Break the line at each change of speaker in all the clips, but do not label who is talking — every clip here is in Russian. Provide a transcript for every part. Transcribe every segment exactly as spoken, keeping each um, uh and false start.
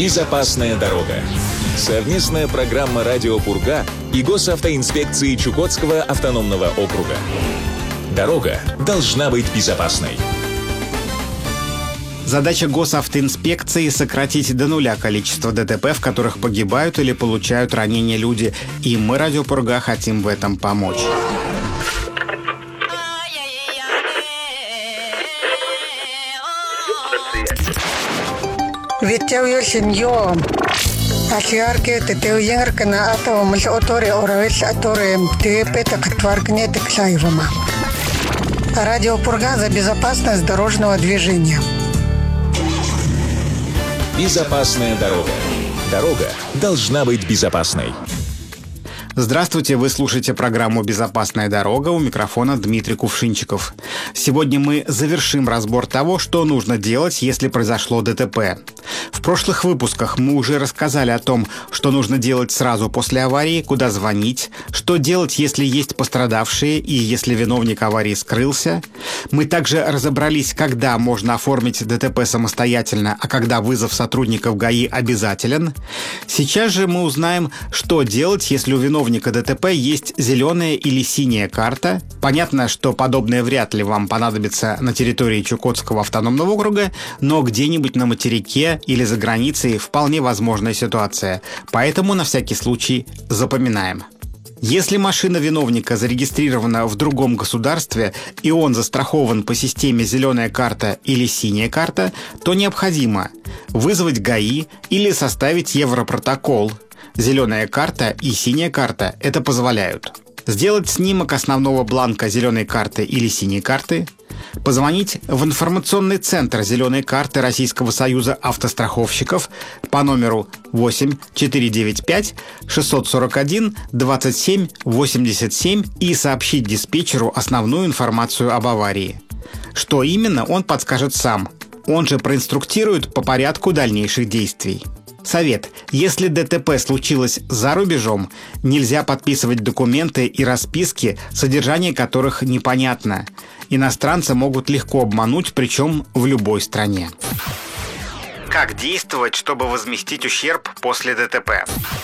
Безопасная дорога. Совместная программа «Радио Пурга» и Госавтоинспекции Чукотского автономного округа. Дорога должна быть безопасной.
Задача Госавтоинспекции – сократить до нуля количество ДТП, в которых погибают или получают ранения люди. И мы, Радио Пурга, хотим в этом помочь.
Асиарке тетеуянгерка на атово мыс оторе оравец оторе тепета катваргнете ксаевома. Радио Пурга за безопасность дорожного движения.
Безопасная дорога. Дорога должна быть безопасной.
Здравствуйте, вы слушаете программу «Безопасная дорога», у микрофона Дмитрий Кувшинчиков. Сегодня мы завершим разбор того, что нужно делать, если произошло ДТП. В прошлых выпусках мы уже рассказали о том, что нужно делать сразу после аварии, куда звонить, что делать, если есть пострадавшие и если виновник аварии скрылся. Мы также разобрались, когда можно оформить ДТП самостоятельно, а когда вызов сотрудников ГАИ обязателен. Сейчас же мы узнаем, что делать, если у виновника ДТП есть зеленая или синяя карта. Понятно, что подобное вряд ли вам понадобится на территории Чукотского автономного округа, но где-нибудь на материке или за границей вполне возможная ситуация. Поэтому на всякий случай запоминаем. Если машина виновника зарегистрирована в другом государстве и он застрахован по системе «зеленая карта» или «синяя карта», то необходимо вызвать ГАИ или составить европротокол. Зеленая карта и синяя карта это позволяют. Сделать снимок основного бланка зеленой карты или синей карты, позвонить в информационный центр зеленой карты Российского союза автостраховщиков по номеру восемь четыре девять пять шестьсот сорок один двадцать семь восемьдесят семь и сообщить диспетчеру основную информацию об аварии. Что именно, он подскажет сам. Он же проинструктирует по порядку дальнейших действий. Совет. Если ДТП случилось за рубежом, нельзя подписывать документы и расписки, содержание которых непонятно. Иностранцы могут легко обмануть, причем в любой стране. Как действовать, чтобы возместить ущерб после ДТП?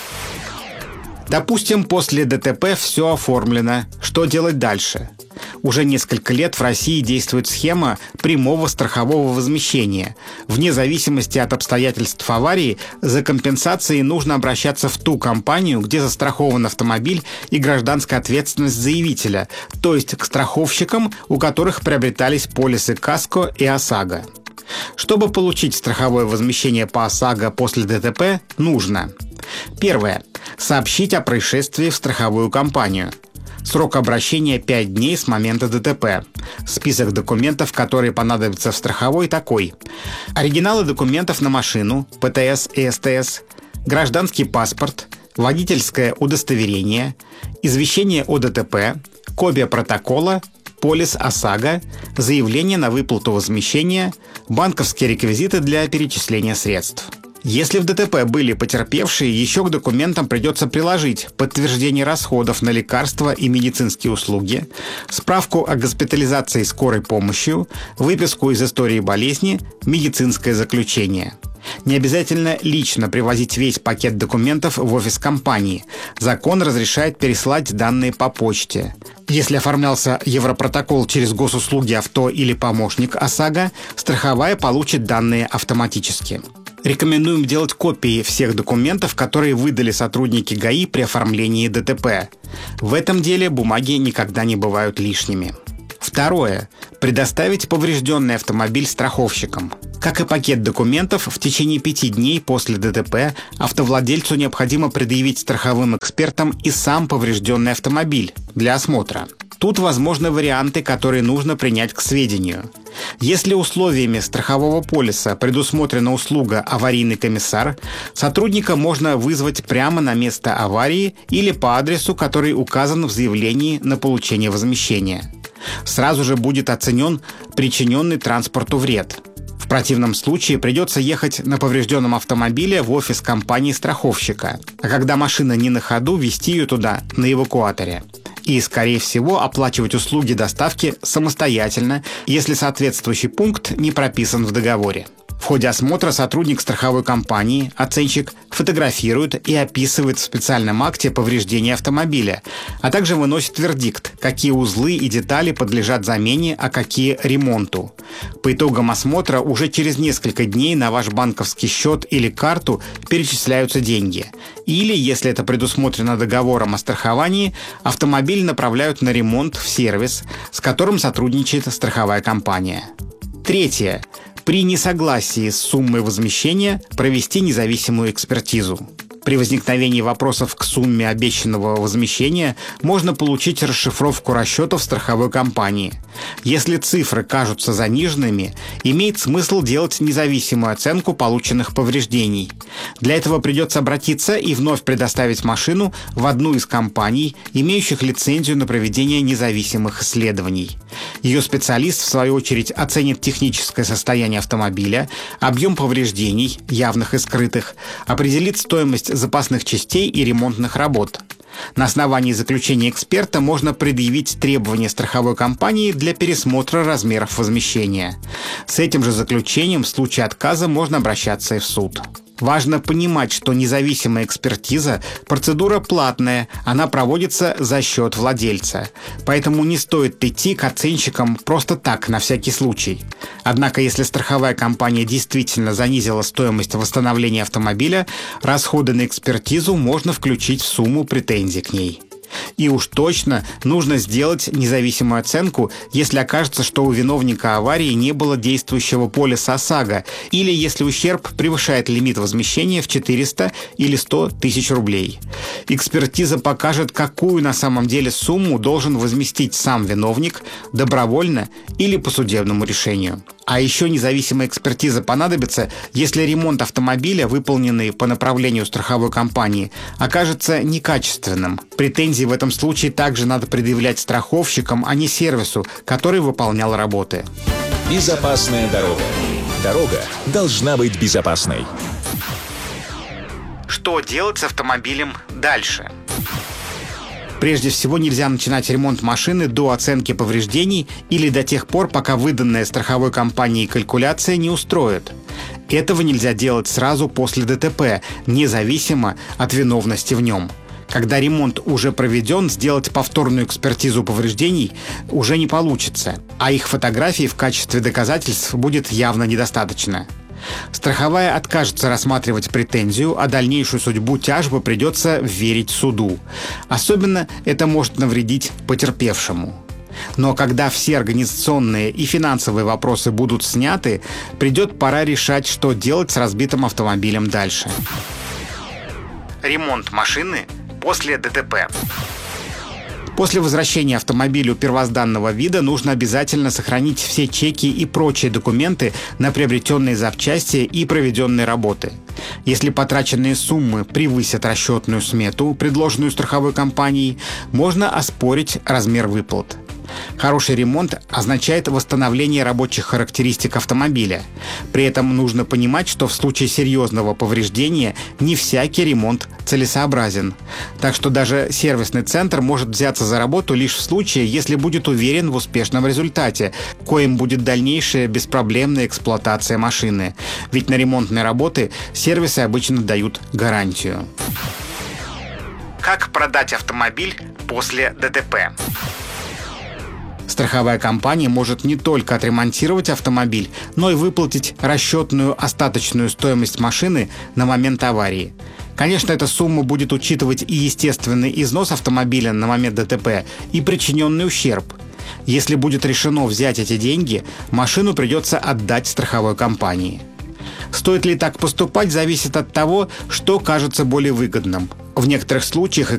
Допустим, после ДТП все оформлено. Что делать дальше? Уже несколько лет в России действует схема прямого страхового возмещения. Вне зависимости от обстоятельств аварии, за компенсацией нужно обращаться в ту компанию, где застрахован автомобиль, и гражданская ответственность заявителя, то есть к страховщикам, у которых приобретались полисы КАСКО и ОСАГО. Чтобы получить страховое возмещение по ОСАГО после ДТП, нужно: первое. Сообщить о происшествии в страховую компанию. Срок обращения пять дней с момента ДТП. Список документов, которые понадобятся в страховой, такой: оригиналы документов на машину, ПТС и СТС, гражданский паспорт, водительское удостоверение, извещение о ДТП, копия протокола, полис ОСАГО, заявление на выплату возмещения, банковские реквизиты для перечисления средств. Если в ДТП были потерпевшие, еще к документам придется приложить подтверждение расходов на лекарства и медицинские услуги, справку о госпитализации скорой помощью, выписку из истории болезни, медицинское заключение. Не обязательно лично привозить весь пакет документов в офис компании. Закон разрешает пересылать данные по почте. Если оформлялся европротокол через госуслуги авто или помощник ОСАГО, страховая получит данные автоматически. Рекомендуем делать копии всех документов, которые выдали сотрудники ГАИ при оформлении ДТП. В этом деле бумаги никогда не бывают лишними. Второе. Предоставить поврежденный автомобиль страховщикам. Как и пакет документов, в течение пяти дней после ДТП автовладельцу необходимо предъявить страховым экспертам и сам поврежденный автомобиль для осмотра. Тут возможны варианты, которые нужно принять к сведению. Если условиями страхового полиса предусмотрена услуга «аварийный комиссар», сотрудника можно вызвать прямо на место аварии или по адресу, который указан в заявлении на получение возмещения. Сразу же будет оценен причиненный транспорту вред. В противном случае придется ехать на поврежденном автомобиле в офис компании страховщика, а когда машина не на ходу, везти ее туда на эвакуаторе. И, скорее всего, оплачивать услуги доставки самостоятельно, если соответствующий пункт не прописан в договоре. В ходе осмотра сотрудник страховой компании, оценщик, фотографирует и описывает в специальном акте повреждения автомобиля, а также выносит вердикт, какие узлы и детали подлежат замене, а какие – ремонту. По итогам осмотра уже через несколько дней на ваш банковский счет или карту перечисляются деньги. Или, если это предусмотрено договором о страховании, автомобиль направляют на ремонт в сервис, с которым сотрудничает страховая компания. Третье. При несогласии с суммой возмещения провести независимую экспертизу. При возникновении вопросов к сумме обещанного возмещения можно получить расшифровку расчетов страховой компании. Если цифры кажутся заниженными, имеет смысл делать независимую оценку полученных повреждений. Для этого придется обратиться и вновь предоставить машину в одну из компаний, имеющих лицензию на проведение независимых исследований. Ее специалист, в свою очередь, оценит техническое состояние автомобиля, объем повреждений, явных и скрытых, определит стоимость запасных частей и ремонтных работ. На основании заключения эксперта можно предъявить требования страховой компании для пересмотра размеров возмещения. С этим же заключением в случае отказа можно обращаться и в суд. Важно понимать, что независимая экспертиза – процедура платная, она проводится за счет владельца. Поэтому не стоит идти к оценщикам просто так, на всякий случай. Однако, если страховая компания действительно занизила стоимость восстановления автомобиля, расходы на экспертизу можно включить в сумму претензий к ней. И уж точно нужно сделать независимую оценку, если окажется, что у виновника аварии не было действующего полиса ОСАГО или если ущерб превышает лимит возмещения в четыреста или сто тысяч рублей. Экспертиза покажет, какую на самом деле сумму должен возместить сам виновник добровольно или по судебному решению. А еще независимая экспертиза понадобится, если ремонт автомобиля, выполненный по направлению страховой компании, окажется некачественным. Претензии в этом случае также надо предъявлять страховщикам, а не сервису, который выполнял работы.
Безопасная дорога. Дорога должна быть безопасной.
Что делать с автомобилем дальше? Прежде всего, нельзя начинать ремонт машины до оценки повреждений или до тех пор, пока выданная страховой компанией калькуляция не устроит. Этого нельзя делать сразу после ДТП, независимо от виновности в нем. Когда ремонт уже проведен, сделать повторную экспертизу повреждений уже не получится, а их фотографий в качестве доказательств будет явно недостаточно. Страховая откажется рассматривать претензию, а дальнейшую судьбу тяжбы придется верить суду. Особенно это может навредить потерпевшему. Но когда все организационные и финансовые вопросы будут сняты, придет пора решать, что делать с разбитым автомобилем дальше. Ремонт машины после ДТП. После возвращения автомобилю первозданного вида нужно обязательно сохранить все чеки и прочие документы на приобретенные запчасти и проведенные работы. Если потраченные суммы превысят расчетную смету, предложенную страховой компанией, можно оспорить размер выплат. Хороший ремонт означает восстановление рабочих характеристик автомобиля. При этом нужно понимать, что в случае серьезного повреждения не всякий ремонт целесообразен. Так что даже сервисный центр может взяться за работу лишь в случае, если будет уверен в успешном результате, коим будет дальнейшая беспроблемная эксплуатация машины. Ведь на ремонтные работы сервисы обычно дают гарантию. Как продать автомобиль после ДТП? Страховая компания может не только отремонтировать автомобиль, но и выплатить расчетную остаточную стоимость машины на момент аварии. Конечно, эта сумма будет учитывать и естественный износ автомобиля на момент ДТП, и причиненный ущерб. Если будет решено взять эти деньги, машину придется отдать страховой компании. Стоит ли так поступать, зависит от того, что кажется более выгодным. В некоторых случаях